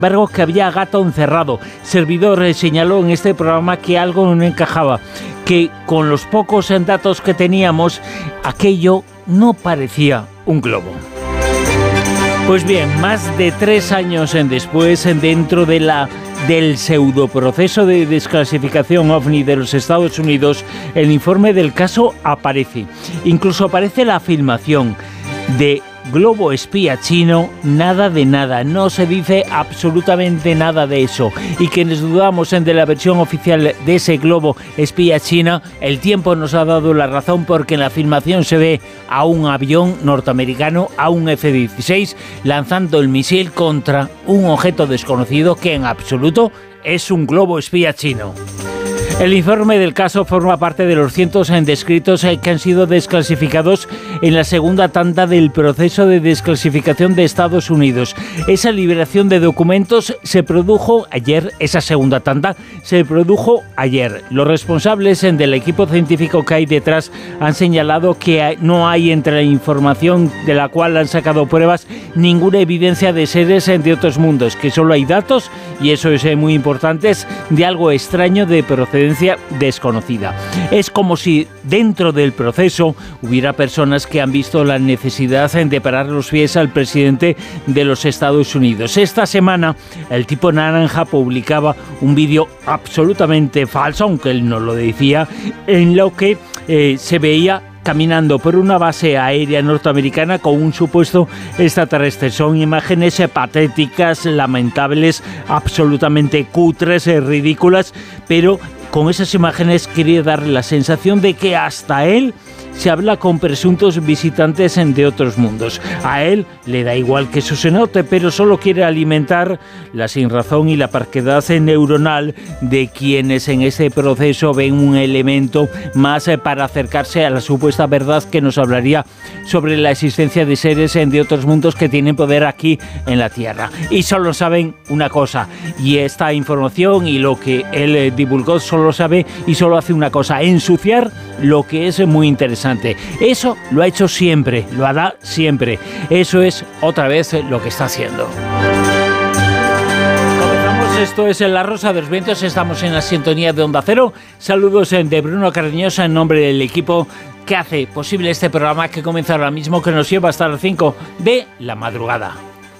embargo, que había gato encerrado. Servidor señaló en este programa que algo no encajaba, que con los pocos datos que teníamos, aquello no parecía un globo. Pues bien, más de 3 años después, dentro del pseudoproceso de desclasificación OVNI de los Estados Unidos, el informe del caso aparece. Incluso aparece la filmación de globo espía chino, nada de nada, no se dice absolutamente nada de eso. Y quienes dudamos de la versión oficial de ese globo espía china, el tiempo nos ha dado la razón, porque en la filmación se ve a un avión norteamericano, a un F-16, lanzando el misil contra un objeto desconocido que en absoluto es un globo espía chino. El informe del caso forma parte de los cientos de escritos que han sido desclasificados en la segunda tanda del proceso de desclasificación de Estados Unidos. Esa liberación de documentos se produjo ayer, esa segunda tanda se produjo ayer. Los responsables del equipo científico que hay detrás han señalado que no hay entre la información de la cual han sacado pruebas ninguna evidencia de seres de otros mundos, que solo hay datos, y eso es muy importante, de algo extraño de procedencia desconocida. Es como si dentro del proceso hubiera personas que han visto la necesidad de parar los pies al presidente de los Estados Unidos. Esta semana el tipo naranja publicaba un vídeo absolutamente falso, aunque él no lo decía, en lo que se veía caminando por una base aérea norteamericana con un supuesto extraterrestre. Son imágenes patéticas, lamentables, absolutamente cutres, ridículas, pero con esas imágenes quería dar la sensación de que hasta él se habla con presuntos visitantes de otros mundos. A él le da igual que eso se note, pero solo quiere alimentar la sinrazón y la parquedad neuronal de quienes en este proceso ven un elemento más para acercarse a la supuesta verdad que nos hablaría sobre la existencia de seres de otros mundos que tienen poder aquí en la Tierra. Y solo saben una cosa, y esta información y lo que él divulgó solo sabe y solo hace una cosa: ensuciar lo que es muy interesante. Eso lo ha hecho siempre, lo hará siempre. Eso es otra vez lo que está haciendo. Comenzamos, esto es La Rosa de los Vientos, estamos en la sintonía de Onda Cero. Saludos de Bruno Cardeñosa en nombre del equipo que hace posible este programa, que comienza ahora mismo, que nos lleva hasta las 5 de la madrugada.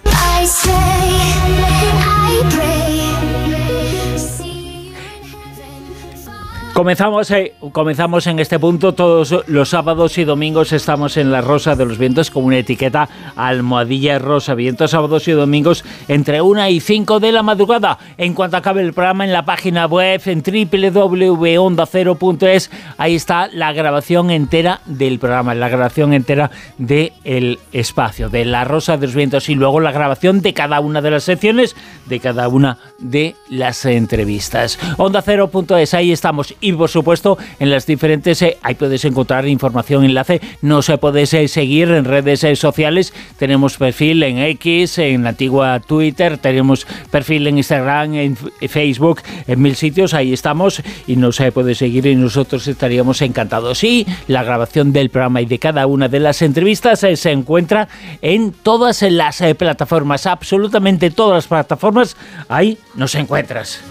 Comenzamos en este punto. Todos los sábados y domingos estamos en La Rosa de los Vientos con una etiqueta almohadilla rosa vientos, sábados y domingos entre 1 y 5 de la madrugada. En cuanto acabe el programa, en la página web en www.ondacero.es, ahí está la grabación entera del programa, la grabación entera del espacio de La Rosa de los Vientos, y luego la grabación de cada una de las secciones, de cada una de las entrevistas. Ondacero.es, ahí estamos. Y por supuesto en las diferentes, ahí puedes encontrar información, enlace, nos podés seguir en redes sociales. Tenemos perfil en X, en la antigua Twitter, tenemos perfil en Instagram, en Facebook, en 1000 sitios, ahí estamos, y nos podés seguir y nosotros estaríamos encantados. Y la grabación del programa y de cada una de las entrevistas se encuentra en todas las plataformas, absolutamente todas las plataformas, ahí nos encuentras.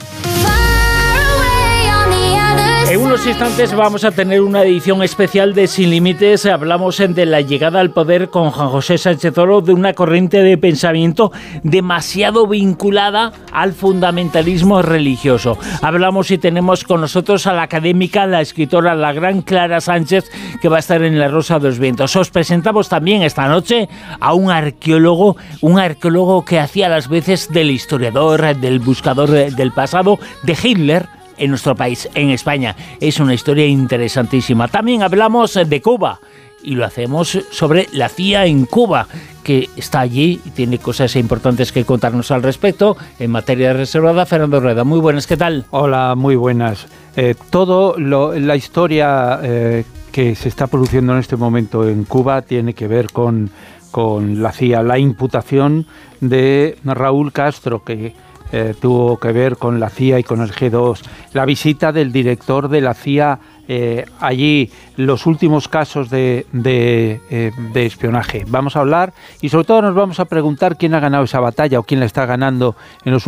En unos instantes vamos a tener una edición especial de Sin Límites. Hablamos de la llegada al poder con Juan José Sánchez Oro, de una corriente de pensamiento demasiado vinculada al fundamentalismo religioso. Hablamos y tenemos con nosotros a la académica, la escritora, la gran Clara Sánchez, que va a estar en La Rosa de los Vientos. Os presentamos también esta noche a un arqueólogo que hacía las veces del historiador, del buscador del pasado, de Hitler en nuestro país, en España. Es una historia interesantísima. También hablamos de Cuba, y lo hacemos sobre la CIA en Cuba, que está allí y tiene cosas importantes que contarnos al respecto. En materia reservada, Fernando Rueda. Muy buenas, ¿qué tal? Hola, muy buenas. La historia que se está produciendo en este momento en Cuba tiene que ver con la CIA, la imputación de Raúl Castro, que tuvo que ver con la CIA y con el G2, la visita del director de la CIA allí, los últimos casos de espionaje. Vamos a hablar y sobre todo nos vamos a preguntar quién ha ganado esa batalla o quién la está ganando en los